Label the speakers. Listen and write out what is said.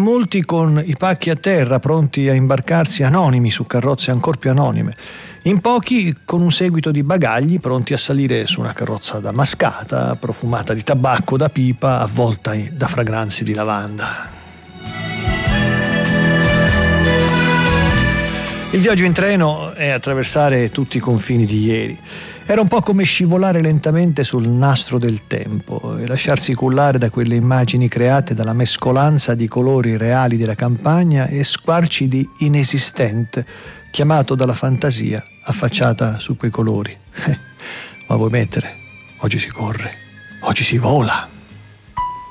Speaker 1: molti con i pacchi a terra, pronti a imbarcarsi anonimi su carrozze ancor più anonime. In pochi con un seguito di bagagli pronti a salire su una carrozza damascata, profumata di tabacco da pipa, avvolta da fragranze di lavanda. Il viaggio in treno è attraversare tutti i confini di ieri. Era un po' come scivolare lentamente sul nastro del tempo e lasciarsi cullare da quelle immagini create dalla mescolanza di colori reali della campagna e squarci di inesistente, chiamato dalla fantasia, affacciata su quei colori. Ma vuoi mettere? Oggi si corre, oggi si vola.